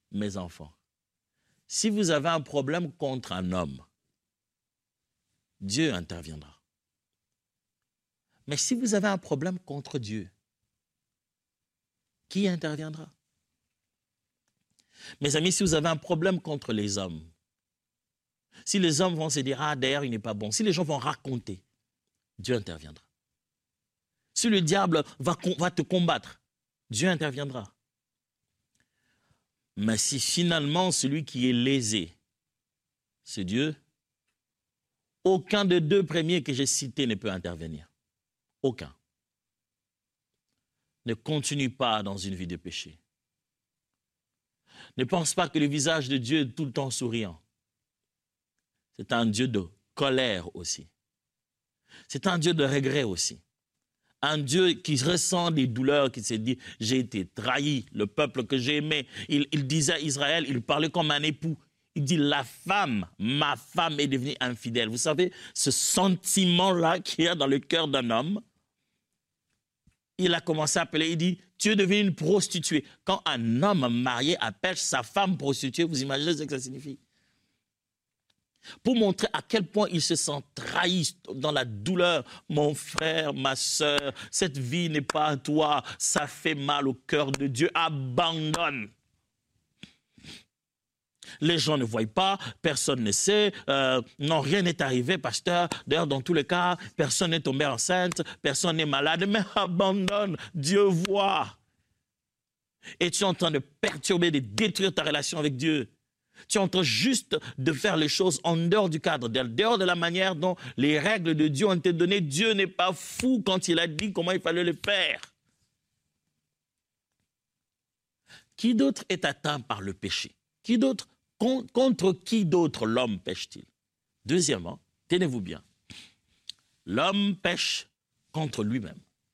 mes enfants, si vous avez un problème contre un homme, Dieu interviendra. Mais si vous avez un problème contre Dieu, qui interviendra? Mes amis, si vous avez un problème contre les hommes, si les hommes vont se dire, ah, d'ailleurs, il n'est pas bon, si les gens vont raconter, Dieu interviendra. Si le diable va te combattre, Dieu interviendra. Mais si finalement celui qui est lésé, c'est Dieu, aucun des deux premiers que j'ai cités ne peut intervenir. Aucun. Ne continue pas dans une vie de péché. Ne pense pas que le visage de Dieu est tout le temps souriant. C'est un Dieu de colère aussi. C'est un Dieu de regret aussi. Un Dieu qui ressent des douleurs, qui se dit, j'ai été trahi, le peuple que j'ai aimé. Il disait à Israël, il parlait comme un époux. Il dit, la femme, ma femme est devenue infidèle. Vous savez, ce sentiment-là qu'il y a dans le cœur d'un homme, il a commencé à appeler, il dit, tu es devenue une prostituée. Quand un homme marié appelle sa femme prostituée, vous imaginez ce que ça signifie? Pour montrer à quel point il se sent trahi dans la douleur. Mon frère, ma sœur, cette vie n'est pas à toi, ça fait mal au cœur de Dieu, abandonne. Les gens ne voient pas, personne ne sait, non, rien n'est arrivé, pasteur. D'ailleurs, dans tous les cas, personne n'est tombé enceinte, personne n'est malade, mais abandonne, Dieu voit. Et tu es en train de perturber, de détruire ta relation avec Dieu. Tu es en train juste de faire les choses en dehors du cadre, en dehors de la manière dont les règles de Dieu ont été données. Dieu n'est pas fou quand il a dit comment il fallait le faire. Qui d'autre est atteint par le péché? Qui d'autre? Contre qui d'autre l'homme pêche-t-il? Deuxièmement, tenez-vous bien, l'homme pêche contre lui-même.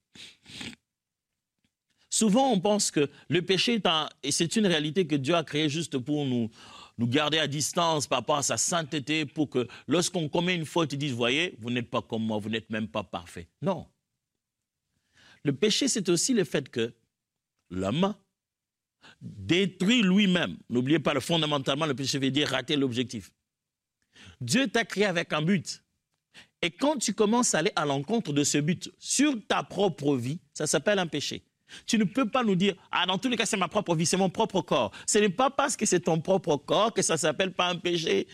Souvent, on pense que le péché c'est une réalité que Dieu a créée juste pour nous garder à distance par rapport à sa sainteté, pour que lorsqu'on commet une faute, il dise, voyez, vous n'êtes pas comme moi, vous n'êtes même pas parfait. Non. Le péché, c'est aussi le fait que l'homme détruit lui-même. N'oubliez pas, fondamentalement, le péché veut dire rater l'objectif. Dieu t'a créé avec un but. Et quand tu commences à aller à l'encontre de ce but sur ta propre vie, ça s'appelle un péché. Tu ne peux pas nous dire, ah, dans tous les cas, c'est ma propre vie, c'est mon propre corps. Ce n'est pas parce que c'est ton propre corps que ça ne s'appelle pas un péché.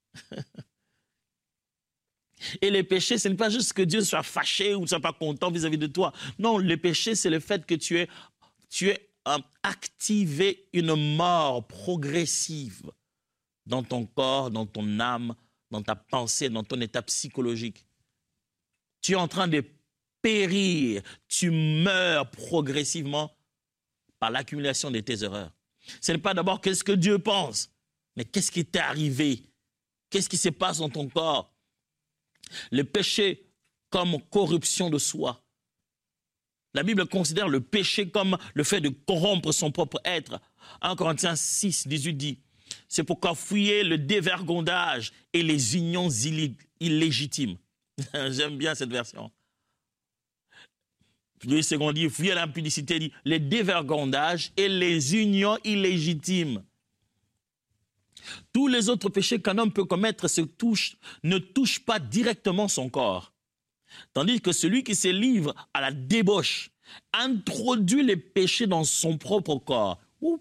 Et les péchés, ce n'est pas juste que Dieu soit fâché ou ne soit pas content vis-à-vis de toi. Non, le péché, c'est le fait que tu es activé une mort progressive dans ton corps, dans ton âme, dans ta pensée, dans ton état psychologique. Tu es en train de périr, tu meurs progressivement par l'accumulation de tes erreurs. Ce n'est pas d'abord qu'est-ce que Dieu pense, mais qu'est-ce qui t'est arrivé, qu'est-ce qui se passe dans ton corps. Le péché comme corruption de soi. La Bible considère le péché comme le fait de corrompre son propre être. 1 Corinthiens 6, 18 dit, c'est pourquoi fuyez le dévergondage et les unions illégitimes. J'aime bien cette version. Le second dit, fuyez l'impudicité, dit, les dévergondages et les unions illégitimes. Tous les autres péchés qu'un homme peut commettre ne touchent pas directement son corps. Tandis que celui qui se livre à la débauche introduit les péchés dans son propre corps. Ouh.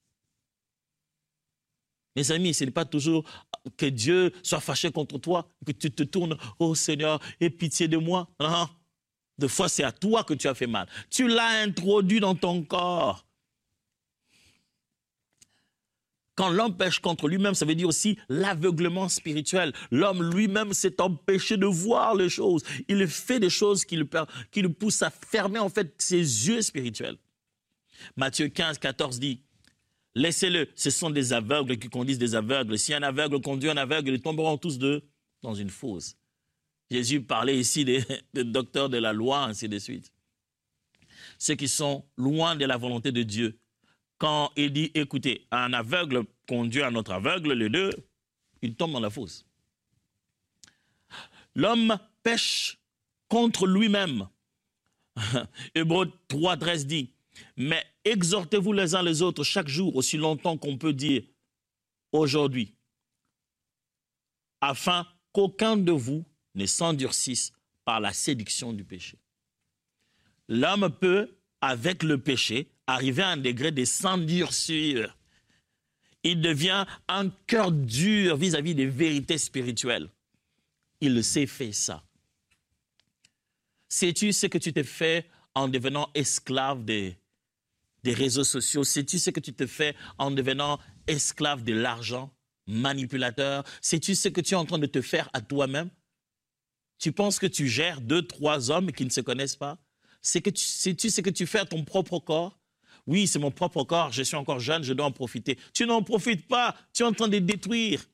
Mes amis, ce n'est pas toujours que Dieu soit fâché contre toi, que tu te tournes, oh Seigneur, aie pitié de moi. Non. Des fois, c'est à toi que tu as fait mal. Tu l'as introduit dans ton corps. Quand l'homme pêche contre lui-même, ça veut dire aussi l'aveuglement spirituel. L'homme lui-même s'est empêché de voir les choses. Il fait des choses qui le poussent à fermer en fait ses yeux spirituels. Matthieu 15, 14 dit, laissez-le, ce sont des aveugles qui conduisent des aveugles. Si un aveugle conduit un aveugle, ils tomberont tous deux dans une fosse. Jésus parlait ici des docteurs de la loi, ainsi de suite. Ceux qui sont loin de la volonté de Dieu. Quand il dit, écoutez, un aveugle conduit un autre aveugle, les deux, ils tombent dans la fosse. L'homme pêche contre lui-même. Hébreux 3, 13 dit, mais Exhortez-vous les uns les autres chaque jour, aussi longtemps qu'on peut dire aujourd'hui, afin qu'aucun de vous ne s'endurcisse par la séduction du péché. L'homme peut, avec le péché, arriver à un degré de s'endurcir. Il devient un cœur dur vis-à-vis des vérités spirituelles. Il sait faire ça. Sais-tu ce que tu t'es fait en devenant esclave des réseaux sociaux? Sais-tu ce que tu te fais en devenant esclave de l'argent, manipulateur? Sais-tu ce que tu es en train de te faire à toi-même? Tu penses que tu gères 2, 3 hommes qui ne se connaissent pas? Sais-tu ce que tu fais à ton propre corps? Oui, c'est mon propre corps, je suis encore jeune, je dois en profiter. Tu n'en profites pas, tu es en train de détruire.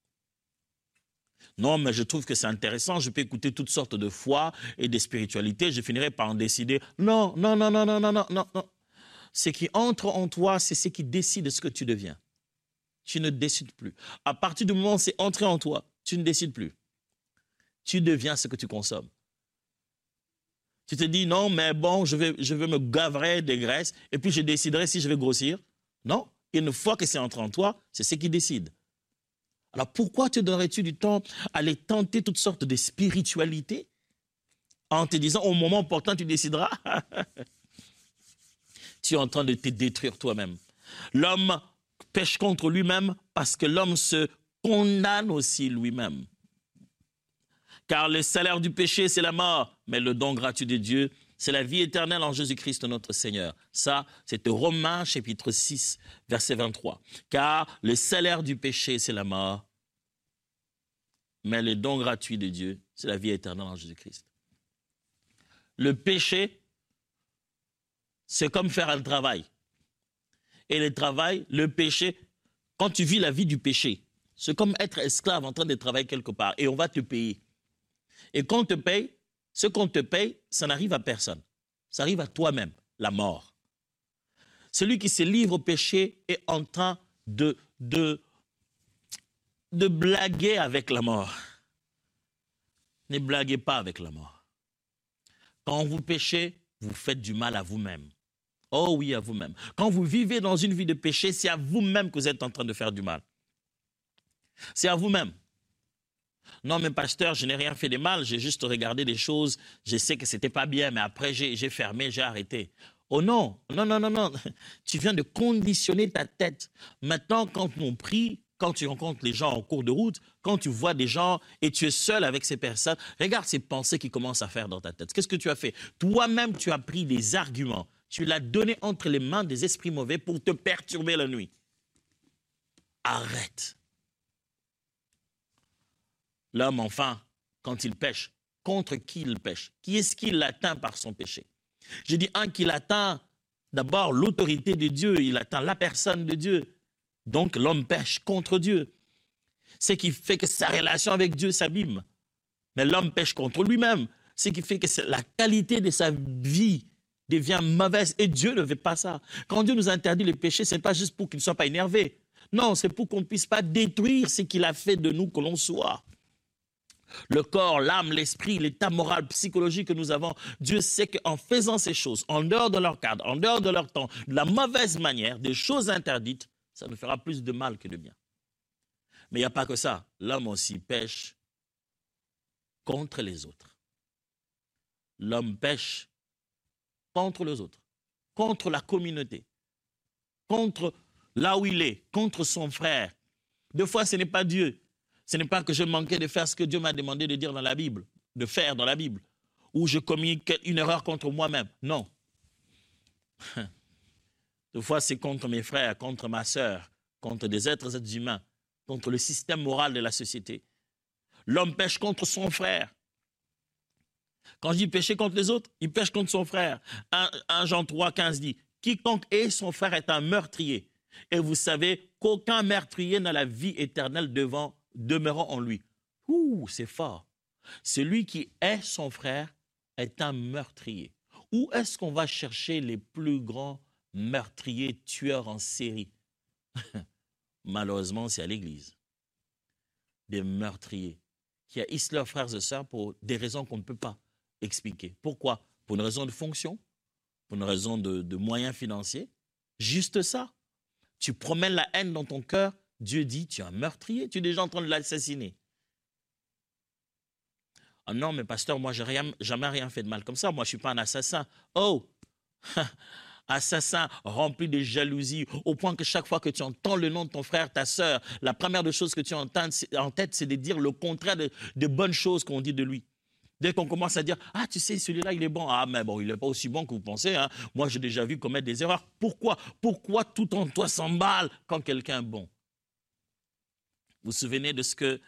Non, mais je trouve que c'est intéressant, je peux écouter toutes sortes de foi et de spiritualité, je finirai par en décider. Non, non, non, non, non, non, non, non, non. Ce qui entre en toi, c'est ce qui décide de ce que tu deviens. Tu ne décides plus. À partir du moment où c'est entré en toi, tu ne décides plus. Tu deviens ce que tu consommes. Tu te dis, non, mais bon, je vais me gavrer de graisse et puis je déciderai si je vais grossir. Non, une fois que c'est entré en toi, c'est ce qui décide. Alors pourquoi te donnerais-tu du temps à aller tenter toutes sortes de spiritualités en te disant, au moment opportun, tu décideras? Tu es en train de te détruire toi-même. L'homme pêche contre lui-même parce que l'homme se condamne aussi lui-même. Car le salaire du péché, c'est la mort, mais le don gratuit de Dieu, c'est la vie éternelle en Jésus-Christ notre Seigneur. Ça, c'est Romains chapitre 6, verset 23. Car le salaire du péché, c'est la mort, mais le don gratuit de Dieu, c'est la vie éternelle en Jésus-Christ. Le péché, c'est comme faire un travail. Et le travail, le péché, quand tu vis la vie du péché, c'est comme être esclave en train de travailler quelque part et on va te payer. Et quand on te paye, ce qu'on te paye, ça n'arrive à personne. Ça arrive à toi-même, la mort. Celui qui se livre au péché est en train de blaguer avec la mort. Ne blaguez pas avec la mort. Quand vous péchez, vous faites du mal à vous-même. Oh oui, à vous-même. Quand vous vivez dans une vie de péché, c'est à vous-même que vous êtes en train de faire du mal. C'est à vous-même. Non, mais pasteur, je n'ai rien fait de mal, j'ai juste regardé des choses, je sais que ce n'était pas bien, mais après j'ai fermé, j'ai arrêté. Oh non, non, non, non, non, tu viens de conditionner ta tête. Maintenant, quand on prie, quand tu rencontres les gens en cours de route, quand tu vois des gens et tu es seul avec ces personnes, regarde ces pensées qui commencent à faire dans ta tête. Qu'est-ce que tu as fait? Toi-même, tu as pris des arguments, tu l'as donné entre les mains des esprits mauvais pour te perturber la nuit. Arrête. L'homme, enfin, quand il pêche, contre qui il pêche? Qui est-ce qu'il atteint par son péché? Je dis qu'il atteint d'abord l'autorité de Dieu, il atteint la personne de Dieu. Donc l'homme pêche contre Dieu. Ce qui fait que sa relation avec Dieu s'abîme. Mais l'homme pêche contre lui-même. Ce qui fait que la qualité de sa vie devient mauvaise. Et Dieu ne veut pas ça. Quand Dieu nous interdit le péché, ce n'est pas juste pour qu'il ne soit pas énervé. Non, c'est pour qu'on ne puisse pas détruire ce qu'il a fait de nous que l'on soit. Le corps, l'âme, l'esprit, l'état moral, psychologique que nous avons, Dieu sait qu'en faisant ces choses, en dehors de leur cadre, en dehors de leur temps, de la mauvaise manière, des choses interdites, ça nous fera plus de mal que de bien. Mais il n'y a pas que ça. L'homme aussi pêche contre les autres. L'homme pêche contre les autres, contre la communauté, contre là où il est, contre son frère. Des fois, ce n'est pas Dieu. Ce n'est pas que je manquais de faire ce que Dieu m'a demandé de dire dans la Bible, de faire dans la Bible, ou je commis une erreur contre moi-même. Non. Des fois, c'est contre mes frères, contre ma sœur, contre des êtres humains, contre le système moral de la société. L'homme pêche contre son frère. Quand je dis pécher contre les autres, il pêche contre son frère. 1 Jean 3, 15 dit, « Quiconque est son frère est un meurtrier. Et vous savez qu'aucun meurtrier n'a la vie éternelle demeurant en lui. » Ouh, c'est fort. Celui qui est son frère est un meurtrier. Où est-ce qu'on va chercher les plus grands meurtriers, tueurs en série? Malheureusement, c'est à l'église. Des meurtriers qui haïssent leurs frères et sœurs pour des raisons qu'on ne peut pas expliquer. Pourquoi? Pour une raison de fonction, pour une raison de moyens financiers, Juste ça. Tu promènes la haine dans ton cœur, Dieu dit, tu es un meurtrier, tu es déjà en train de l'assassiner. Ah non, mais pasteur, moi, je n'ai jamais rien fait de mal comme ça. Moi, je ne suis pas un assassin. Oh, assassin rempli de jalousie, au point que chaque fois que tu entends le nom de ton frère, ta sœur, la première des choses que tu entends en tête, c'est de dire le contraire de bonnes choses qu'on dit de lui. Dès qu'on commence à dire, ah, tu sais, celui-là, il est bon. Ah, mais bon, il n'est pas aussi bon que vous pensez. Hein. Moi, j'ai déjà vu commettre des erreurs. Pourquoi tout en toi s'emballe quand quelqu'un est bon? Vous vous souvenez de ce que,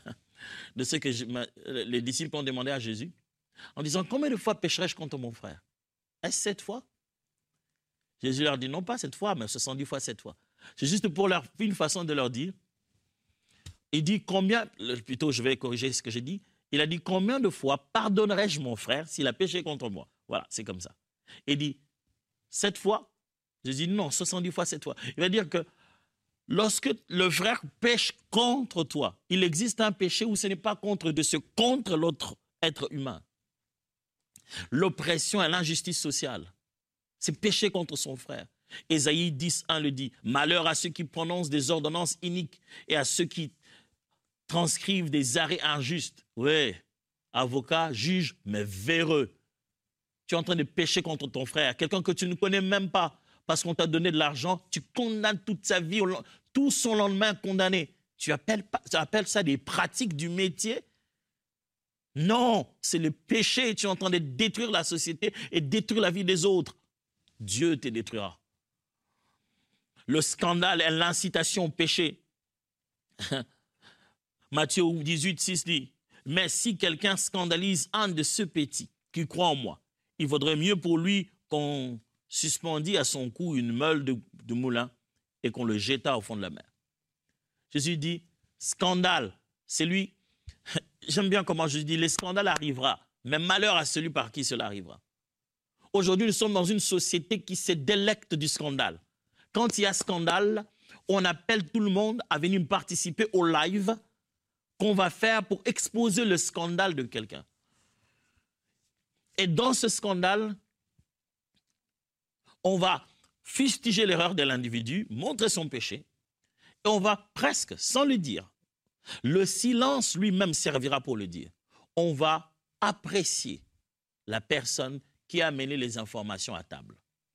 les disciples ont demandé à Jésus? En disant, combien de fois pécherai-je contre mon frère? Est-ce 7 fois? Jésus leur dit, non pas 7 fois, mais 70 fois 7 fois. C'est juste pour leur une façon de leur dire. Il dit combien, plutôt je vais corriger ce que j'ai dit, il a dit combien de fois pardonnerai-je mon frère s'il a péché contre moi? Voilà, c'est comme ça. Il dit 7 fois, je dis non, 70 fois 7 fois. Il va dire que lorsque le frère pêche contre toi, il existe un péché où ce n'est pas contre de ce contre l'autre être humain. L'oppression et l'injustice sociale, c'est pécher contre son frère. Ésaïe 10:1 le dit, malheur à ceux qui prononcent des ordonnances iniques et à ceux qui transcrivent des arrêts injustes. Oui, avocat, juge, mais véreux. Tu es en train de pécher contre ton frère, quelqu'un que tu ne connais même pas, parce qu'on t'a donné de l'argent, tu condamnes toute sa vie, tout son lendemain condamné. Tu appelles ça des pratiques du métier? Non, c'est le péché. Tu es en train de détruire la société et détruire la vie des autres. Dieu te détruira. Le scandale est l'incitation au péché. Matthieu 18:6 dit, mais si quelqu'un scandalise un de ceux petits qui croient en moi, il vaudrait mieux pour lui qu'on suspendît à son cou une meule de moulin et qu'on le jetât au fond de la mer. Jésus dit, scandale, c'est lui. J'aime bien comment Jésus dit, le scandale arrivera, mais malheur à celui par qui cela arrivera. Aujourd'hui, nous sommes dans une société qui se délecte du scandale. Quand il y a scandale, on appelle tout le monde à venir participer au live qu'on va faire pour exposer le scandale de quelqu'un. Et dans ce scandale, on va fustiger l'erreur de l'individu, montrer son péché, et on va presque, sans le dire, le silence lui-même servira pour le dire. On va apprécier la personne qui a amené les informations à table.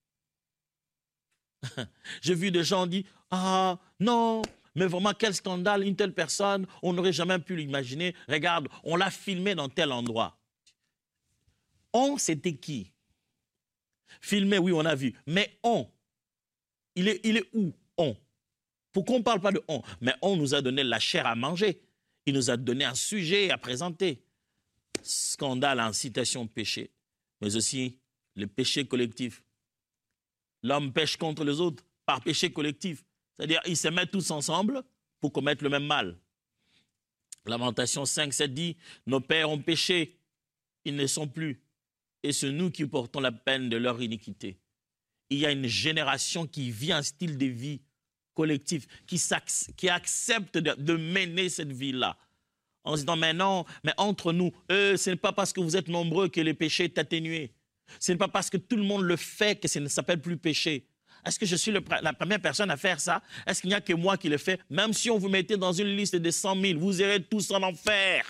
J'ai vu des gens dire, ah non, mais vraiment quel scandale, une telle personne, on n'aurait jamais pu l'imaginer. Regarde, on l'a filmé dans tel endroit. On, c'était qui? Filmé, oui, on a vu. Mais on, il est où, on? Pourquoi on ne parle pas de on? Mais on nous a donné la chair à manger. Il nous a donné un sujet à présenter. Scandale, incitation au péché, mais aussi le péché collectif. L'homme pêche contre les autres par péché collectif. C'est-à-dire, ils se mettent tous ensemble pour commettre le même mal. Lamentation 5:7 dit, nos pères ont péché, ils ne sont plus. Et c'est nous qui portons la peine de leur iniquité. Il y a une génération qui vit un style de vie collectif, qui accepte de mener cette vie-là. En se disant, mais non, mais entre nous, ce n'est pas parce que vous êtes nombreux que le péché est atténué. Ce n'est pas parce que tout le monde le fait que ça ne s'appelle plus péché. Est-ce que je suis la première personne à faire ça? Est-ce qu'il n'y a que moi qui le fais? Même si on vous mettait dans une liste de 100 000, vous irez tous en enfer.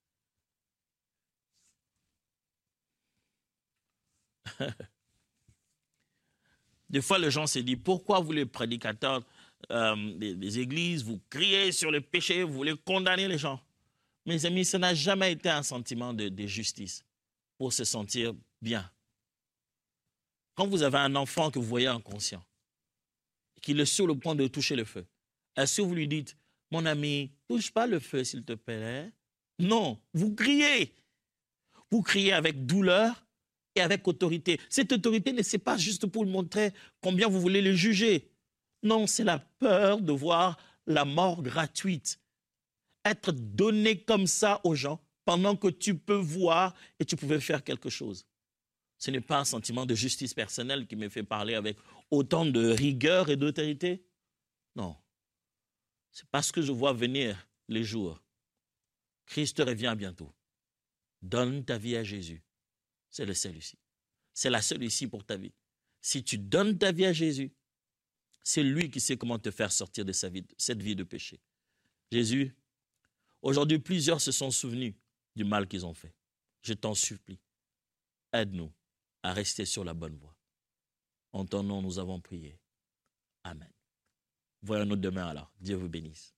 Des fois, les gens se disent, pourquoi vous les prédicateurs des églises, vous criez sur le péché, vous voulez condamner les gens? Mes amis, ça n'a jamais été un sentiment de justice pour se sentir bien. Quand vous avez un enfant que vous voyez inconscient, qu'il est sur le point de toucher le feu, est-ce que vous lui dites, mon ami, touche pas le feu s'il te plaît? Non, vous criez. Vous criez avec douleur et avec autorité. Cette autorité, ce n'est pas juste pour montrer combien vous voulez le juger. Non, c'est la peur de voir la mort gratuite être donnée comme ça aux gens pendant que tu peux voir et tu pouvais faire quelque chose. Ce n'est pas un sentiment de justice personnelle qui me fait parler avec autant de rigueur et d'autorité. Non. C'est parce que je vois venir les jours. Christ revient bientôt. Donne ta vie à Jésus. C'est le seul ici. C'est la seule ici pour ta vie. Si tu donnes ta vie à Jésus, C'est lui qui sait comment te faire sortir de cette vie de péché. Jésus, aujourd'hui, plusieurs se sont souvenus du mal qu'ils ont fait. Je t'en supplie, aide-nous à rester sur la bonne voie. En ton nom, nous avons prié. Amen. Voyons-nous demain alors. Dieu vous bénisse.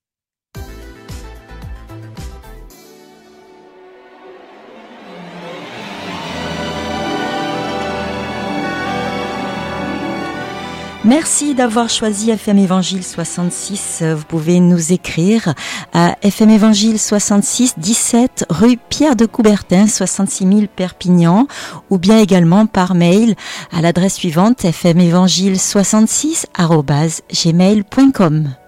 Merci d'avoir choisi FM Évangile 66. Vous pouvez nous écrire à FM Évangile 66, 17 rue Pierre de Coubertin, 66 000 Perpignan, ou bien également par mail à l'adresse suivante fmévangile66@gmail.com.